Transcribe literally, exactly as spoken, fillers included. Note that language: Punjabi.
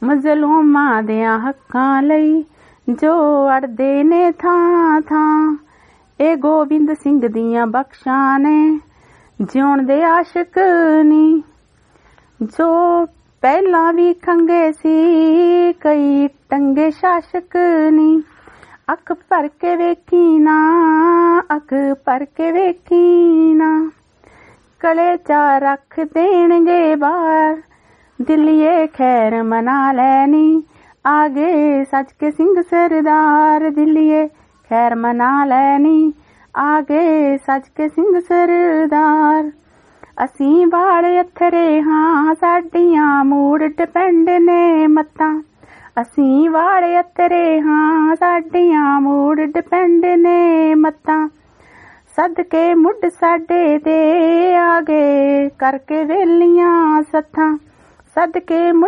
ਮਜ਼ਲੂਮਾਂ ਦਿਆਂ ਹੱਕਾਂ ਲਈ ਜੋ ਅੜਦੇ ਨੇ ਥਾਂ ਥਾਂ। ਇਹ ਗੋਬਿੰਦ ਸਿੰਘ ਦੀਆਂ ਬਖਸ਼ਾਂ ਨੇ ਜਿਉਣ ਦੇ ਆਸ਼ਿਕ ਨੀ, ਜੋ ਪਹਿਲਾਂ ਵੀ ਖੰਗੇ ਸੀ ਕਈ ਟੰਗੇ ਸ਼ਾਸਕ ਨੀ। ਅੱਖ ਭਰ ਕੇ ਵੇਖੀ ਨਾ, ਅੱਖ ਭਰ ਕੇ ਵੇਖੀ ਨਾ, ਕਲੇ ਚਾ ਰੱਖ ਦੇਣਗੇ ਬਾਹਰ, ਦਿੱਲੀਏ ਖੈਰ ਮਨਾ ਲੈਣੀ ਆਗੇ ਸੱਜ ਕੇ ਸਿੰਘ ਸਰਦਾਰ। ਦਿੱਲੀਏ ਖੈਰ ਮਨਾ ਲੈਣੀ ਆਗੇ ਸੱਜ ਕੇ ਸਿੰਘ ਸਰਦਾਰ। ਅਸੀਂ ਵਾਲੇ ਅਥਰੇ ਹਾਂ ਸਾਡੀਆਂ ਮੂਡ ਡਿਪੈਂਡ ਨੇ ਮੱਤਾਂ। ਅਸੀਂ ਵਾਲੇ ਅਥਰੇ ਹਾਂ ਸਾਡੀਆਂ ਮੂਡ ਡਿਪੈਂਡ ਨੇ ਮੱਤਾਂ। ਸਦਕੇ ਮੁੱਢ ਸਾਡੇ ਤੇ ਆਗੇ ਕਰਕੇ ਵੇਲੀਆਂ ਸੱਥਾਂ। ਸਦਕੇ